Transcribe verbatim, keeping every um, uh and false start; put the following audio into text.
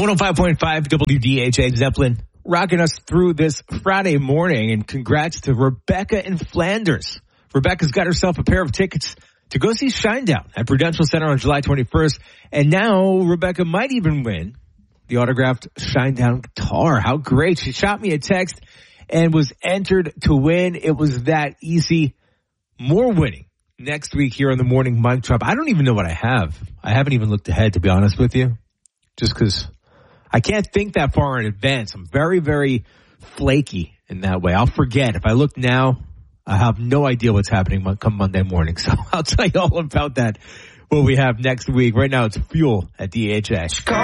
one oh five point five W D H A Zeppelin rocking us through this Friday morning, and congrats to Rebecca in Flanders. Rebecca's got herself a pair of tickets to go see Shinedown at Prudential Center on July twenty-first, and now Rebecca might even win the autographed Shinedown guitar. How great. She shot me a text and was entered to win. It was that easy. More winning next week here on the Morning Mic Drop. I don't even know what I have. I haven't even looked ahead, to be honest with you, just because I can't think that far in advance. I'm very, very flaky in that way. I'll forget. If I look now, I have no idea what's happening come Monday morning. So I'll tell you all about that, what we have next week. Right now, it's Fuel at D H A.